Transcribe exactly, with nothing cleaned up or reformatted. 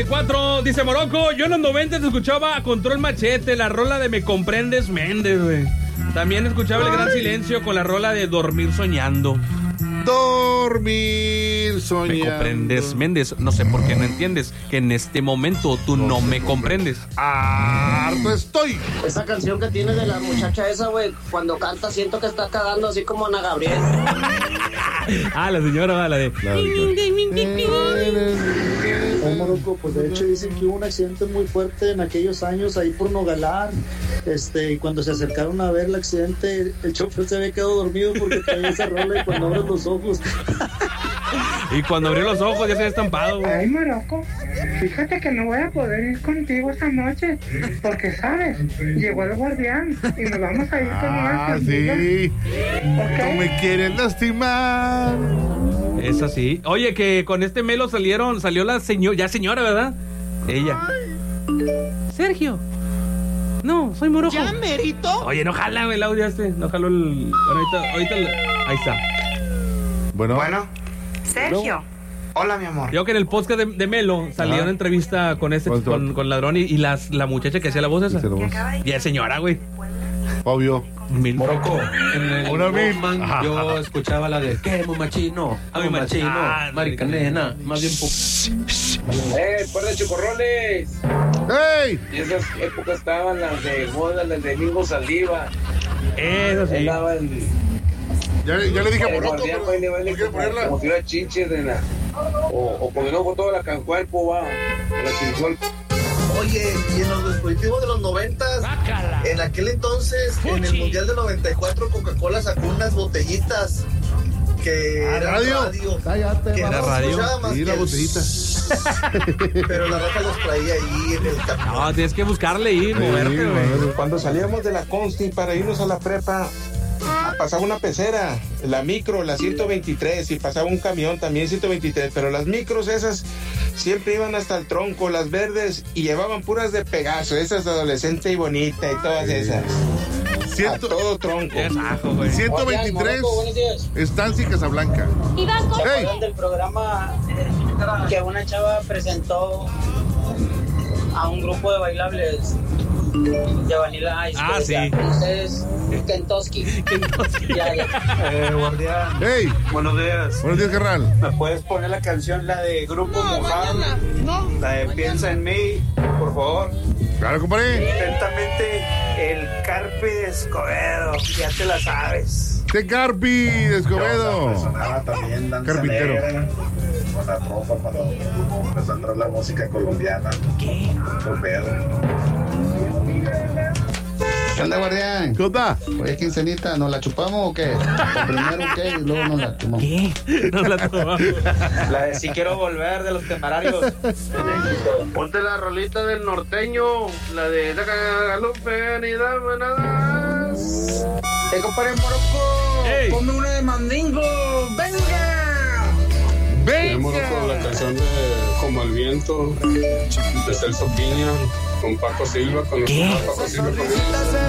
Cuatro, dice Morocco, yo en los noventa escuchaba a Control Machete, la rola de Me Comprendes Méndez, güey. También escuchaba El Gran Silencio con la rola de Dormir Soñando. Dormir soñando. Me comprendes, Méndez. No sé por qué no entiendes que en este momento tú no, no me comprendes. Harto estoy. Esa canción que tiene de la muchacha esa, güey, cuando canta siento que está cagando así como Ana Gabriel. Ah, la señora, la de... Oh, Morocco, pues de hecho dicen que hubo un accidente muy fuerte en aquellos años ahí por Nogalar. Este, y cuando se acercaron a ver el accidente, el chofer se había quedado dormido porque traía esa rola y cuando abres los ojos. Y cuando abrió los ojos ya se había estampado, güey. Ay, Morocco, fíjate que no voy a poder ir contigo esta noche porque, ¿sabes? Llegó el guardián y nos vamos a ir con una Ah, sí. ¿Okay? No me quieren lastimar. Es así. Oye, que con este Melo salieron, salió la señora, ya señora, ¿verdad? Ella. Sergio. No, soy Morocco. ¿Ya merito? Oye, no jala, güey, el audio este. No jaló el... Bueno, ahorita, ahorita el... ahí está. Bueno. Bueno. Sergio. Hola, mi amor. Yo que en el podcast de, de Melo salió Ah. una entrevista con este, ¿Cuál, cuál? con, con Ladrón y, y las, la muchacha que hacía la voz esa. Dice la voz. Y es señora, güey. Obvio. Mil. Morocco, en el Una mil. Walkman Ajá. yo escuchaba la de ¿qué, machino? Ay, Ay, machino, ah, marica nena, más bien po- ¡Eh, par de chocorroles! ¡Ey! Y esas épocas estaban las de moda, las de Mingo Saliva. Eso sí. Andaba el, Ya, ya le dije a el Morocco, guardián, pero baile, no baile, quiere como, ponerla. como si fuera chinche de la... O, o como no con toda la cancuerpo, va. La chinchuel. Oye, y en los dispositivos de los noventas, en aquel entonces, en el Mundial del noventa y cuatro, Coca-Cola sacó unas botellitas que ¿Ah, eran radio? radio. Cállate, Que ¿Era no se radio? escuchaba más Sí, que la el- botellita. Pero la raza los traía ahí en el camión. No, tienes que buscarle y moverte, güey. Cuando salíamos de la Consti para irnos a la prepa, pasaba una pecera, la micro, la ciento veintitrés, y pasaba un camión también ciento veintitrés, pero las micros esas siempre iban hasta el tronco, las verdes, y llevaban puras de Pegaso, esas de adolescente y bonita y todas esas. A Ciento- todo tronco. Es ajo, güey. ciento veintitrés, Morocco, buenos días. Estancia y Casablanca. ¿Se ¡Ey! acuerdan del programa que una chava presentó a un grupo de bailables de Vanilla Ice? Ah, que decía, sí. "Con ustedes, Kentucky". Ya, ya. Eh, guardián. ¡Ey! Buenos días. Buenos días, carnal. ¿Me puedes poner la canción, la de Grupo Mojado? La de Piensa en mí, por favor. Claro, compadre. Atentamente, el Carpi de Escobedo. Ya te la sabes. ¡Qué Carpi de Escobedo! También danza Carpintero. negra, con la ropa cuando empezó a entrar la música colombiana. ¿Qué? ¿Qué onda, guardián? ¿Cómo está? Oye, quincenita, ¿nos la chupamos o qué? O primero qué y luego nos la chupamos. ¿Qué? No la tomamos. La de Si Quiero Volver de los Temerarios. Ponte la rolita del norteño. La de Galope ni dame nada. Te compadre Morocco, Ey. ponme una de Mandingo. ¡Venga! ¡Venga! La canción de Como el Viento de Celso Piña con Paco Silva. Con ¿Qué? Paco Silva con